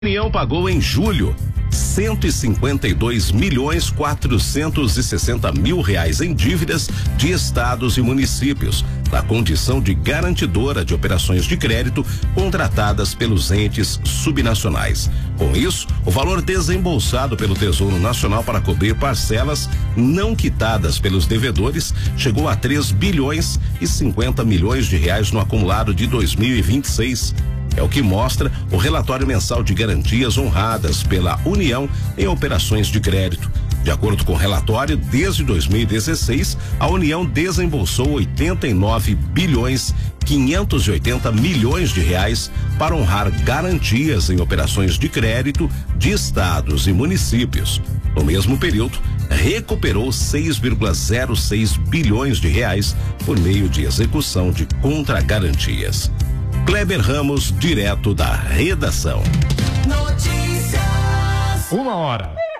A União pagou em julho 152.460.000 reais em dívidas de estados e municípios, na condição de garantidora de operações de crédito contratadas pelos entes subnacionais. Com isso, o valor desembolsado pelo Tesouro Nacional para cobrir parcelas não quitadas pelos devedores chegou a 3.050 bilhões de reais no acumulado de 2026. É o que mostra o relatório mensal de garantias honradas pela União em operações de crédito. De acordo com o relatório, desde 2016, a União desembolsou 89.580 bilhões de reais para honrar garantias em operações de crédito de estados e municípios. No mesmo período, recuperou 6,06 bilhões de reais por meio de execução de contragarantias. Kleber Ramos, direto da redação. Notícias. 1h.